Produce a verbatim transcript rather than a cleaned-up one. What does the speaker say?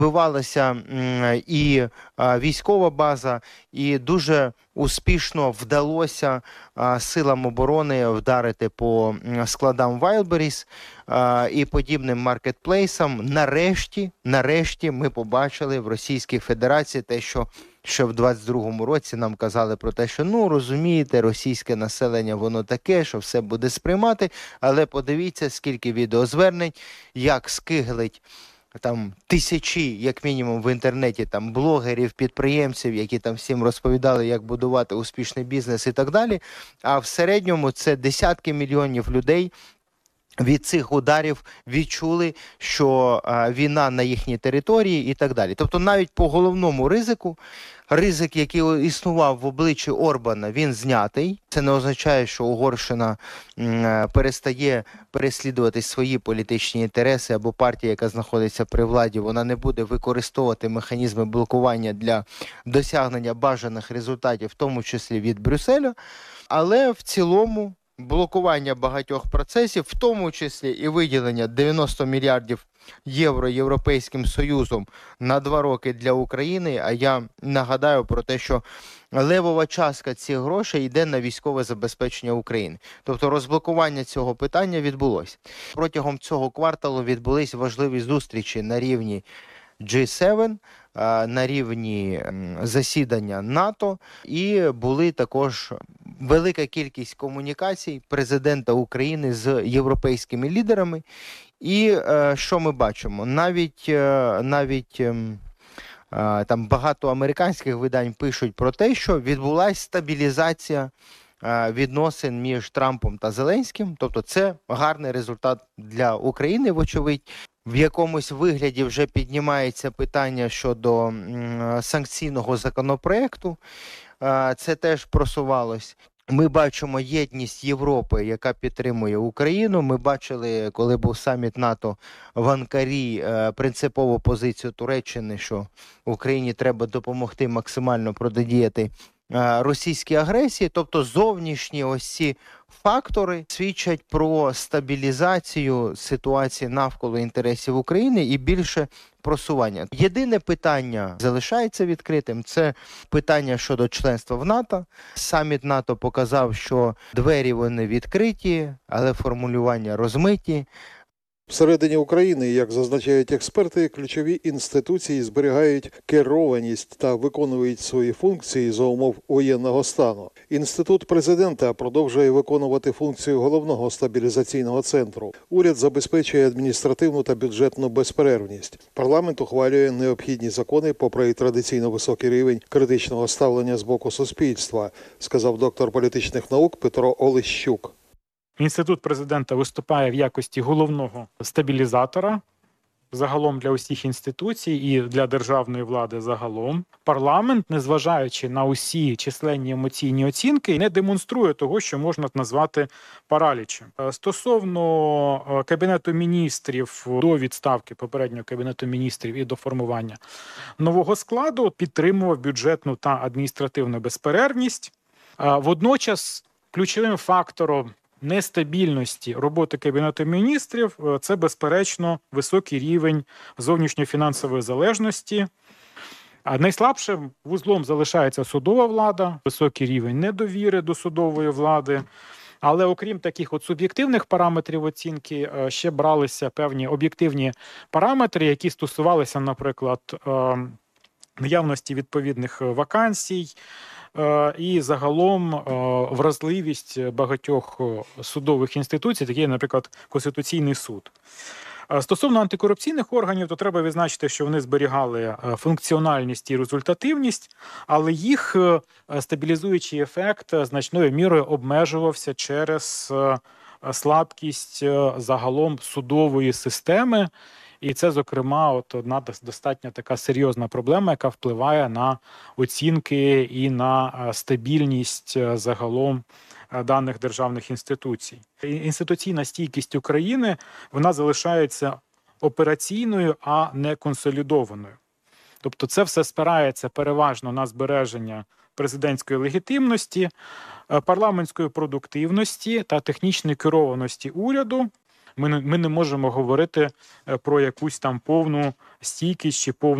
Вбивалася і військова база, і дуже успішно вдалося силам оборони вдарити по складам Wildberries і подібним маркетплейсам. Нарешті, нарешті ми побачили в Російській Федерації те, що ще в двадцять другому році нам казали про те, що, ну, розумієте, російське населення, воно таке, що все буде сприймати, але подивіться, скільки відеозвернень, як скиглить там тисячі, як мінімум, в інтернеті там блогерів, підприємців, які там всім розповідали, як будувати успішний бізнес і так далі. А в середньому це десятки мільйонів людей від цих ударів відчули, що а, війна на їхній території і так далі. Тобто навіть по головному ризику, ризик, який існував в обличчі Орбана, він знятий. Це не означає, що Угорщина м, перестає переслідувати свої політичні інтереси, або партія, яка знаходиться при владі, вона не буде використовувати механізми блокування для досягнення бажаних результатів, в тому числі від Брюсселя. Але в цілому блокування багатьох процесів, в тому числі і виділення дев'яносто мільярдів євро Європейським Союзом на два роки для України, а я нагадаю про те, що левова частка цих грошей йде на військове забезпечення України. Тобто розблокування цього питання відбулося. Протягом цього кварталу відбулись важливі зустрічі на рівні джі сім, на рівні засідання НАТО, і були також велика кількість комунікацій президента України з європейськими лідерами. І що ми бачимо? Навіть, навіть там багато американських видань пишуть про те, що відбулася стабілізація відносин між Трампом та Зеленським. Тобто це гарний результат для України, вочевидь. В якомусь вигляді вже піднімається питання щодо санкційного законопроекту. Це теж просувалось. Ми бачимо єдність Європи, яка підтримує Україну. Ми бачили, коли був саміт НАТО в Анкарі, принципову позицію Туреччини, що Україні треба допомогти максимально протидіяти російській агресії. Тобто зовнішні ось ці фактори свідчать про стабілізацію ситуації навколо інтересів України і більше просування. Єдине питання залишається відкритим – це питання щодо членства в НАТО. Саміт НАТО показав, що двері вони відкриті, але формулювання розмиті. Всередині України, як зазначають експерти, ключові інституції зберігають керованість та виконують свої функції за умов воєнного стану. Інститут президента продовжує виконувати функцію головного стабілізаційного центру. Уряд забезпечує адміністративну та бюджетну безперервність. Парламент ухвалює необхідні закони попри традиційно високий рівень критичного ставлення з боку суспільства, сказав доктор політичних наук Петро Олещук. Інститут президента виступає в якості головного стабілізатора загалом для усіх інституцій і для державної влади загалом. Парламент, незважаючи на усі численні емоційні оцінки, не демонструє того, що можна назвати паралічем. Стосовно Кабінету міністрів, до відставки попереднього Кабінету міністрів і до формування нового складу, підтримував бюджетну та адміністративну безперервність. Водночас ключовим фактором нестабільності роботи Кабінету міністрів – це, безперечно, високий рівень зовнішньофінансової залежності. А найслабшим вузлом залишається судова влада, високий рівень недовіри до судової влади. Але окрім таких от суб'єктивних параметрів оцінки, ще бралися певні об'єктивні параметри, які стосувалися, наприклад, наявності відповідних вакансій, і загалом вразливість багатьох судових інституцій, такі, наприклад, Конституційний суд. Стосовно антикорупційних органів, то треба відзначити, що вони зберігали функціональність і результативність, але їх стабілізуючий ефект значною мірою обмежувався через слабкість загалом судової системи. І це, зокрема, от одна достатньо така серйозна проблема, яка впливає на оцінки і на стабільність загалом даних державних інституцій. Інституційна стійкість України, вона залишається операційною, а не консолідованою. Тобто це все спирається переважно на збереження президентської легітимності, парламентської продуктивності та технічної керованості уряду. Ми не, ми не можемо говорити е, про якусь там повну стійкість чи повну